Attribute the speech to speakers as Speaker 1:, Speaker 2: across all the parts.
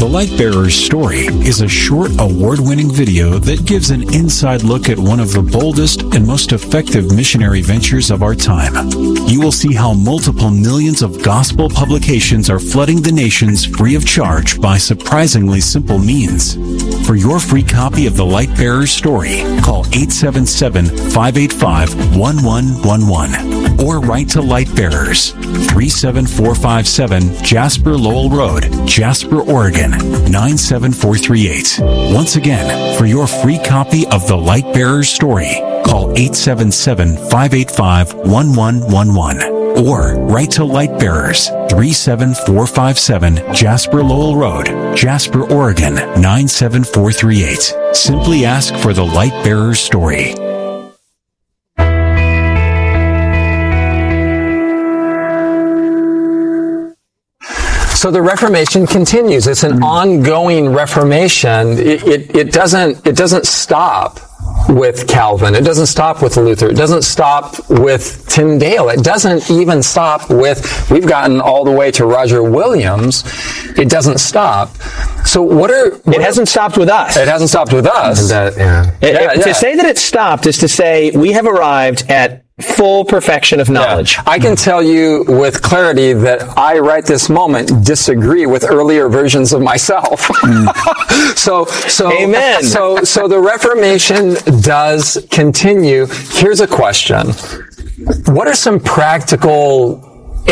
Speaker 1: The Lightbearer's Story is a short, award-winning video that gives an inside look at one of the boldest and most effective missionary ventures of our time. You will see how multiple millions of gospel publications are flooding the nations free of charge by surprisingly simple means. For your free copy of The Lightbearer's Story, call 877-585-1111 or write to Lightbearers, 37457 Jasper Lowell Road, Jasper, Oregon, 97438. Once again, for your free copy of The Lightbearer's Story, call 877-585-1111 or write to Lightbearers, 37457 Jasper Lowell Road, Jasper, Oregon, 97438. Simply ask for The Lightbearer's Story.
Speaker 2: So the Reformation continues. It's an ongoing Reformation. It doesn't stop with Calvin. It doesn't stop with Luther. It doesn't stop with Tyndale. It doesn't even stop with, we've gotten all the way to Roger Williams. It doesn't stop. So it hasn't stopped with us. It hasn't stopped with us.
Speaker 3: To say that it stopped is to say we have arrived at full perfection of knowledge.
Speaker 2: Yeah. I can tell you with clarity that I, right this moment, disagree with earlier versions of myself. So
Speaker 3: Amen.
Speaker 2: So the Reformation does continue. Here's a question. What are some practical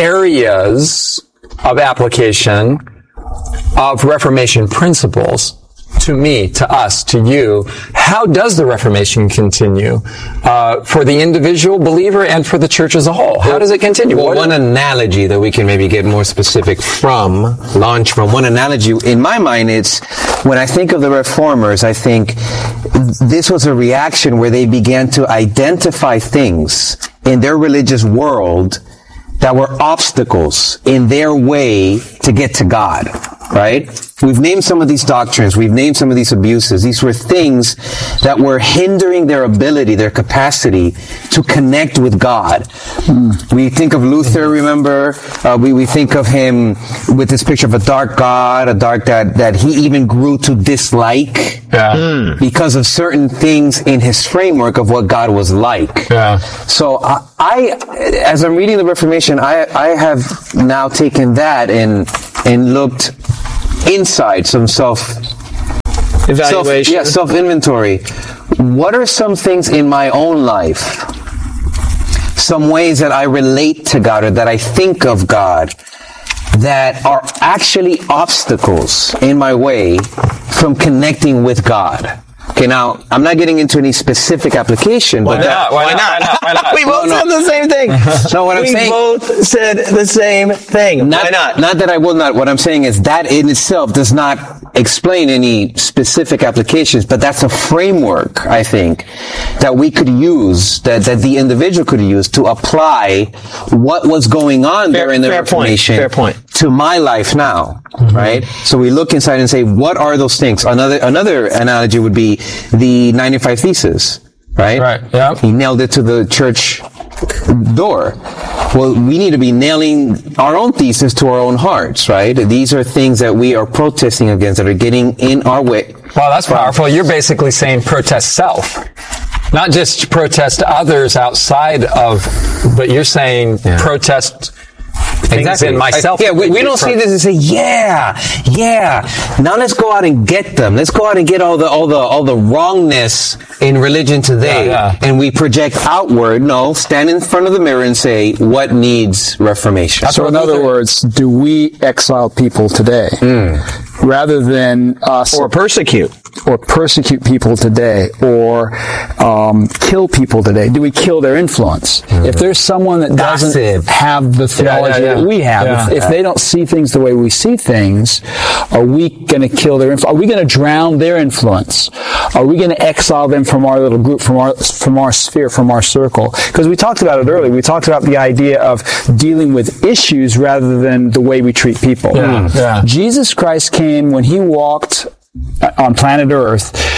Speaker 2: areas of application of Reformation principles? To me, to us, to you, how does the Reformation continue for the individual believer and for the church as a whole? How does it continue?
Speaker 4: Well, one analogy that we can maybe get more specific launch from one analogy, in my mind, it's when I think of the Reformers, I think this was a reaction where they began to identify things in their religious world that were obstacles in their way to get to God, right? We've named some of these doctrines. We've named some of these abuses. These were things that were hindering their ability, their capacity to connect with God. We think of Luther, remember? We think of him with this picture of a dark God, a dark that he even grew to dislike because of certain things in his framework of what God was like.
Speaker 2: Yeah.
Speaker 4: So I, as I'm reading the Reformation, I have now taken that and looked inside some
Speaker 3: Evaluation.
Speaker 4: self-inventory. What are some things in my own life, some ways that I relate to God or that I think of God that are actually obstacles in my way from connecting with God? Okay, now, I'm not getting into any specific application,
Speaker 2: Why
Speaker 4: but
Speaker 2: not? Why not?
Speaker 3: We both said the same thing.
Speaker 4: No, what I'm saying,
Speaker 3: We both said the same thing. Why not?
Speaker 4: Not that I will not. What I'm saying is that in itself does not explain any specific applications, but that's a framework, I think, that we could use, that the individual could use to apply what was going on there in the Reformation
Speaker 3: Fair point.
Speaker 4: to my life now, right? So we look inside and say, what are those things? Another analogy would be the 95 Theses, right?
Speaker 2: Right, yeah.
Speaker 4: He nailed it to the church door. Well, we need to be nailing our own thesis to our own hearts, right? These are things that we are protesting against, that are getting in our way.
Speaker 2: Wow, that's powerful. You're basically saying protest self. Not just protest others outside of, but you're saying protest things in myself.
Speaker 4: We don't see this and say, yeah. Now let's go out and get them. Let's go out and get all the wrongness in religion today. And we project outward. No, stand in front of the mirror and say, what needs reformation?
Speaker 5: So in other words, do we exile people today rather than us
Speaker 3: Or persecute
Speaker 5: people today, or kill people today? Do we kill their influence? If there's someone that doesn't have the theology that we have, if they don't see things the way we see things, are we going to kill their influence? Are we going to drown their influence? Are we going to exile them from our little group, from our sphere, from our circle? Because we talked about it earlier. We talked about the idea of dealing with issues rather than the way we treat people. Jesus Christ came when he walked on planet Earth.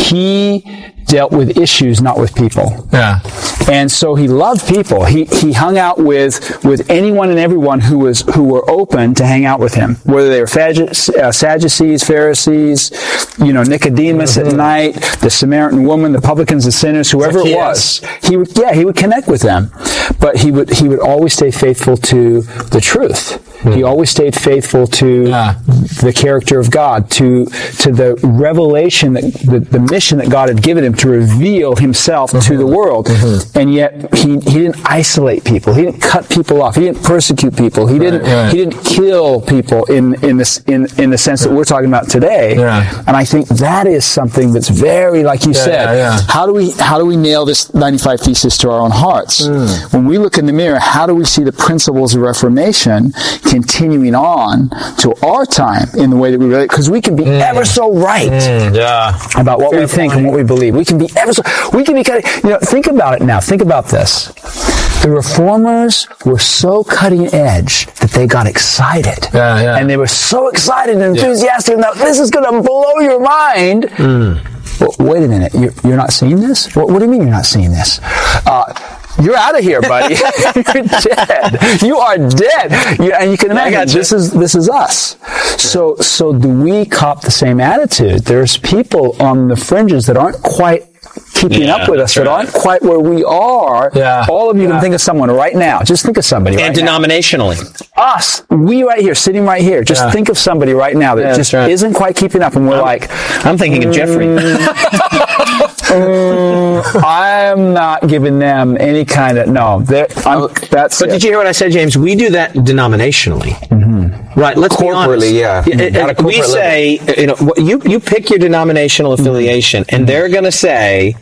Speaker 5: he dealt with issues, not with people.
Speaker 2: Yeah.
Speaker 5: And so he loved people. He hung out with anyone and everyone who were open to hang out with him, whether they were Sadducees, Pharisees, Nicodemus at night, the Samaritan woman, the publicans, the sinners, whoever it was. He would connect with them, but he would always stay faithful to the truth. He always stayed faithful to the character of God, to the revelation, the mission that God had given him to reveal himself to the world. And yet he didn't isolate people. He didn't cut people off. He didn't persecute people. He didn't kill people in the sense that we're talking about today. And I think that is something that's very, like you said, how do we nail this 95 Thesis to our own hearts? When we look in the mirror, how do we see the principles of Reformation continuing on to our time in the way that we relate? Because we can be ever so right about what we think and what we believe. We can be think about it now. Think about this. The Reformers were so cutting edge that they got excited. And they were so excited and enthusiastic that this is going to blow your mind. Well, wait a minute. You're not seeing this? What do you mean you're not seeing this? You're out of here, buddy. You're dead. You are dead. And you can imagine this is us. So do we cop the same attitude? There's people on the fringes that aren't quite keeping up with us, that aren't quite where we are. All of you can think of someone right now. Just think of somebody right now.
Speaker 3: And denominationally.
Speaker 5: Us. We right here, sitting right here. Just think of somebody right now that just isn't quite keeping up, and we're
Speaker 3: I'm thinking of Jeffrey.
Speaker 5: I'm not giving them any kind of
Speaker 3: But did you hear what I said, James? We do that denominationally, right? Let's
Speaker 4: corporately,
Speaker 3: be honest. We say, you pick your denominational affiliation, and they're going to say,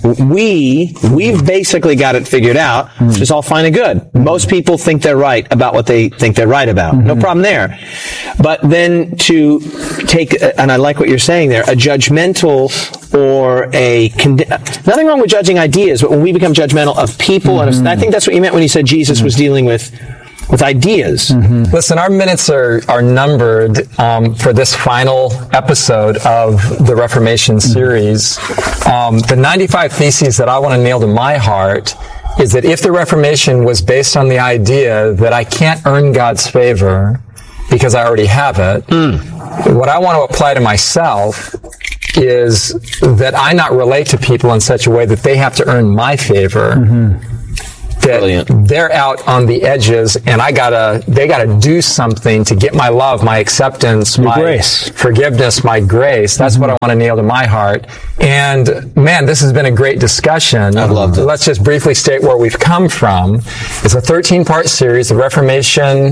Speaker 3: we've basically got it figured out, which is all fine and good. Most people think they're right about what they think they're right about. No problem there. But then to take, and I like what you're saying there, a judgmental or nothing wrong with judging ideas, but when we become judgmental of people, and I think that's what you meant when you said Jesus was dealing with ideas.
Speaker 2: Listen, our minutes are numbered for this final episode of the Reformation series. The 95 Theses that I want to nail to my heart is that if the Reformation was based on the idea that I can't earn God's favor because I already have it, what I want to apply to myself is that I not relate to people in such a way that they have to earn my favor. That they're out on the edges, and they gotta do something to get my love, my acceptance, my grace, forgiveness, my grace. That's what I want to nail to my heart. And man, this has been a great discussion.
Speaker 4: I loved it.
Speaker 2: Let's just briefly state where we've come from. It's a 13-part series, the Reformation,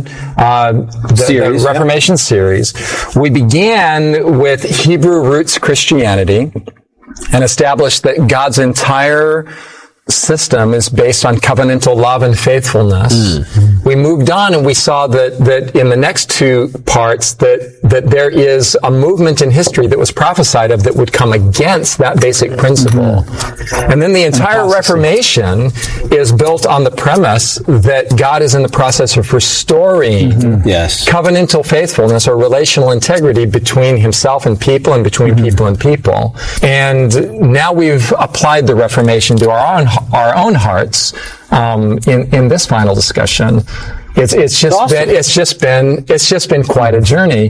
Speaker 2: the Reformation series. We began with Hebrew roots Christianity and established that God's entire system is based on covenantal love and faithfulness. We moved on and we saw that in the next two parts that there is a movement in history that was prophesied of that would come against that basic principle. And then the entire Reformation is built on the premise that God is in the process of restoring covenantal faithfulness or relational integrity between himself and people and between people and people. And now we've applied the Reformation to our own hearts in this final discussion. It's just been quite a journey,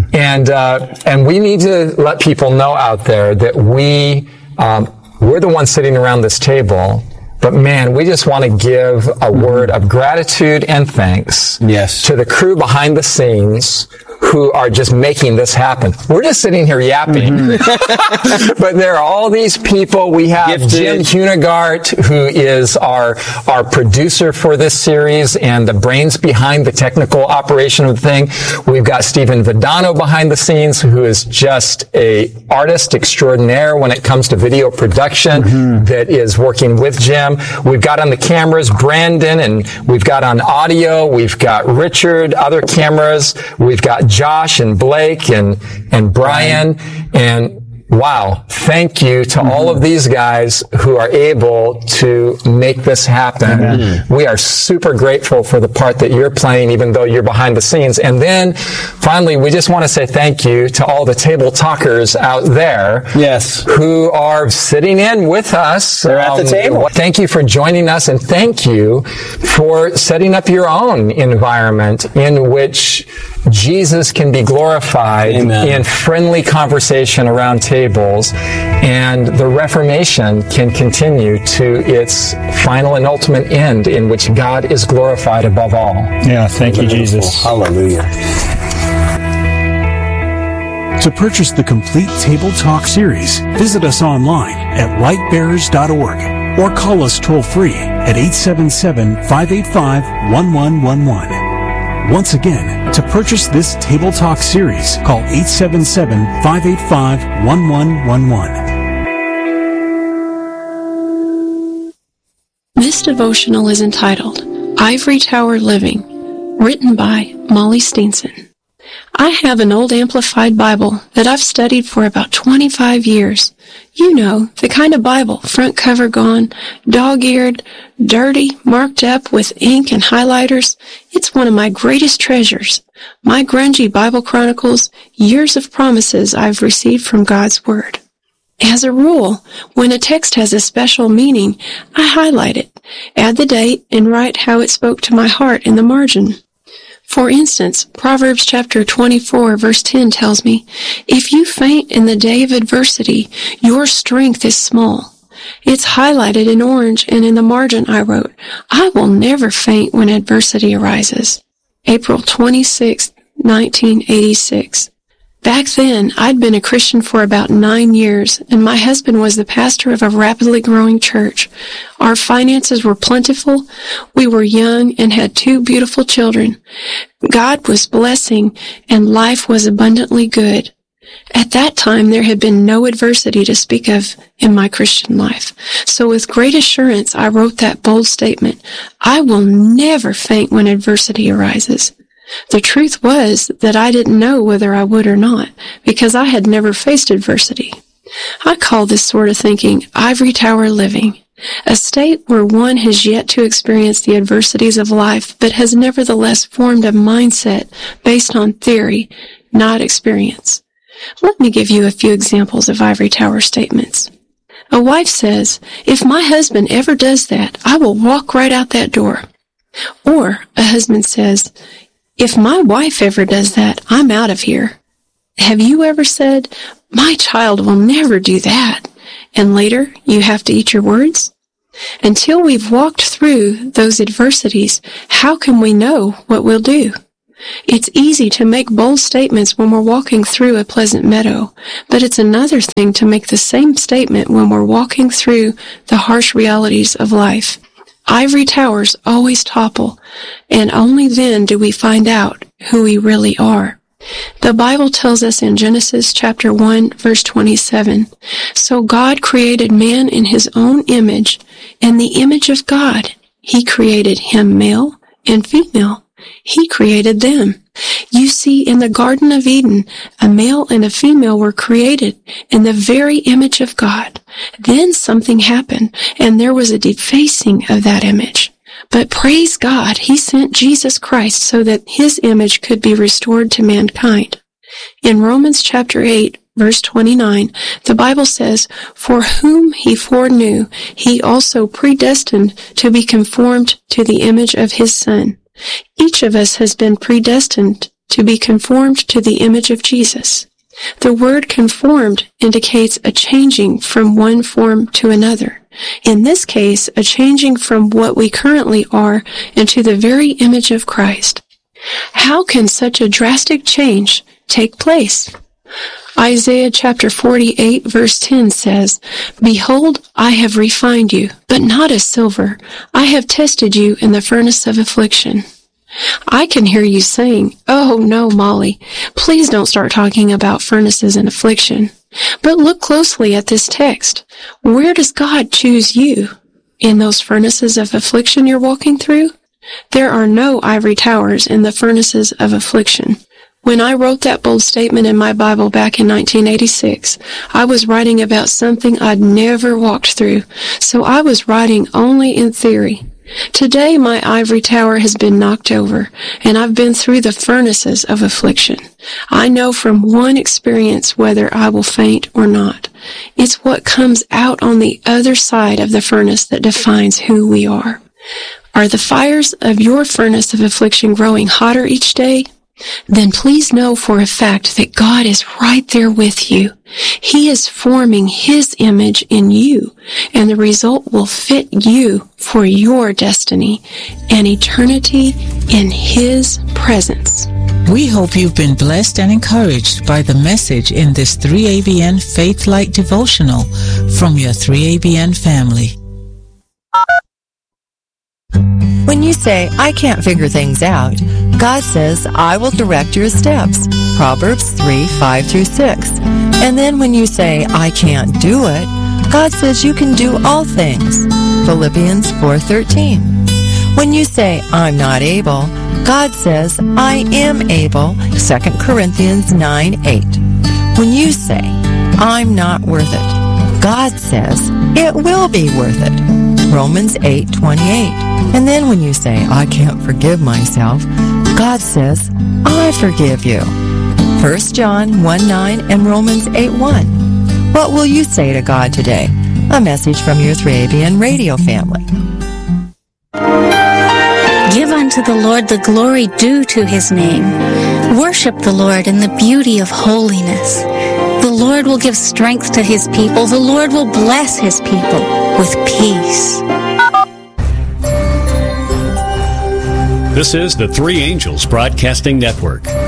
Speaker 2: and we need to let people know out there that we're the ones sitting around this table. But man, we just want to give a word of gratitude and thanks to the crew behind the scenes who are just making this happen. We're just sitting here yapping. But there are all these people. We have Jim Hunegart, who is our producer for this series and the brains behind the technical operation of the thing. We've got Stephen Vidano behind the scenes, who is just a artist extraordinaire when it comes to video production that is working with Jim. We've got on the cameras Brandon, and we've got on audio, we've got Richard, other cameras, we've got Josh and Blake and Brian, and wow, thank you to all of these guys who are able to make this happen. We are super grateful for the part that you're playing, even though you're behind the scenes. And then finally, we just want to say thank you to all the table talkers out there.
Speaker 3: Yes.
Speaker 2: Who are sitting in with us.
Speaker 3: They're at the table.
Speaker 2: Thank you for joining us, and thank you for setting up your own environment in which Jesus can be glorified in friendly conversation around tables, and the Reformation can continue to its final and ultimate end in which God is glorified above all.
Speaker 5: Yeah, thank you, Jesus.
Speaker 3: Hallelujah.
Speaker 1: To purchase the complete Table Talk series, visit us online at lightbearers.org or call us toll-free at 877-585-1111. Once again, to purchase this Table Talk series, call 877-585-1111.
Speaker 6: This devotional is entitled Ivory Tower Living, written by Molly Steenson. I have an old Amplified Bible that I've studied for about 25 years. You know, the kind of Bible, front cover gone, dog-eared, dirty, marked up with ink and highlighters. It's one of my greatest treasures. My grungy Bible chronicles years of promises I've received from God's Word. As a rule, when a text has a special meaning, I highlight it, add the date, and write how it spoke to my heart in the margin. For instance, Proverbs chapter 24, verse 10 tells me, "If you faint in the day of adversity, your strength is small." It's highlighted in orange, and in the margin I wrote, "I will never faint when adversity arises." April 26, 1986. Back then, I'd been a Christian for about 9 years, and my husband was the pastor of a rapidly growing church. Our finances were plentiful, we were young, and had 2 beautiful children. God was blessing, and life was abundantly good. At that time, there had been no adversity to speak of in my Christian life. So with great assurance, I wrote that bold statement, "I will never faint when adversity arises." The truth was that I didn't know whether I would or not, because I had never faced adversity. I call this sort of thinking ivory tower living, a state where one has yet to experience the adversities of life, but has nevertheless formed a mindset based on theory, not experience. Let me give you a few examples of ivory tower statements. A wife says, "If my husband ever does that, I will walk right out that door." Or a husband says, "If my wife ever does that, I'm out of here." Have you ever said, "My child will never do that," and later you have to eat your words? Until we've walked through those adversities, how can we know what we'll do? It's easy to make bold statements when we're walking through a pleasant meadow, but it's another thing to make the same statement when we're walking through the harsh realities of life. Ivory towers always topple, and only then do we find out who we really are. The Bible tells us in Genesis chapter 1, verse 27, "So God created man in his own image, and the image of God. He created him male and female. He created them." You see, in the Garden of Eden, a male and a female were created in the very image of God. Then something happened, and there was a defacing of that image. But praise God, He sent Jesus Christ so that His image could be restored to mankind. In Romans chapter 8, verse 29, the Bible says, "For whom He foreknew, He also predestined to be conformed to the image of His Son." Each of us has been predestined to be conformed to the image of Jesus. The word conformed indicates a changing from one form to another. In this case, a changing from what we currently are into the very image of Christ. How can such a drastic change take place? Isaiah chapter 48 verse 10 says, "Behold, I have refined you, but not as silver. I have tested you in the furnace of affliction." I can hear you saying, "Oh no, Molly, please don't start talking about furnaces and affliction." But look closely at this text. Where does God choose you? In those furnaces of affliction you're walking through? There are no ivory towers in the furnaces of affliction. When I wrote that bold statement in my Bible back in 1986, I was writing about something I'd never walked through, so I was writing only in theory. Today, my ivory tower has been knocked over, and I've been through the furnaces of affliction. I know from one experience whether I will faint or not. It's what comes out on the other side of the furnace that defines who we are. Are the fires of your furnace of affliction growing hotter each day? Then please know for a fact that God is right there with you. He is forming His image in you, and the result will fit you for your destiny and eternity in His presence.
Speaker 7: We hope you've been blessed and encouraged by the message in this 3ABN Faith Light devotional from your 3ABN family.
Speaker 8: When you say, I can't figure things out, God says, I will direct your steps. Proverbs 3:5-6. And then when you say, I can't do it, God says you can do all things. Philippians 4:13. When you say, I'm not able, God says, I am able. 2 Corinthians 9:8. When you say, I'm not worth it, God says, it will be worth it. Romans 8:28. And then when you say, I can't forgive myself, God says, I forgive you. 1 John 1:9 and Romans 8:1. What will you say to God today? A message from your 3ABN radio family.
Speaker 9: Give unto the Lord the glory due to His name. Worship the Lord in the beauty of holiness. The Lord will give strength to His people. The Lord will bless His people with peace.
Speaker 10: This is the Three Angels Broadcasting Network.